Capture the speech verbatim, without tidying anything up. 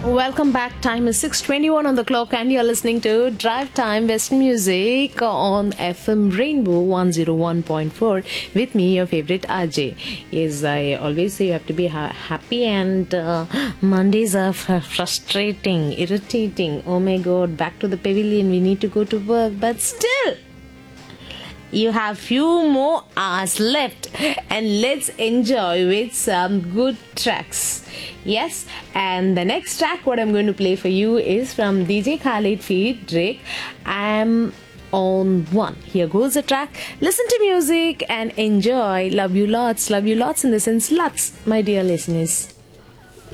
Welcome back. Time is six twenty-one on the clock and you're listening to Drive Time Western Music on F M Rainbow one oh one point four with me, your favorite R J. Yes, I always say you have to be ha- happy and uh, Mondays are f- frustrating, irritating. Oh my god, back to the pavilion, we need to go to work, but still you have few more hours left and let's enjoy with some good tracks. Yes, and the next track what I'm going to play for you is from D J Khaled feat Drake. I'm on one. Here goes the track. Listen to music and enjoy. Love you lots. Love you lots in the sense lots, my dear listeners.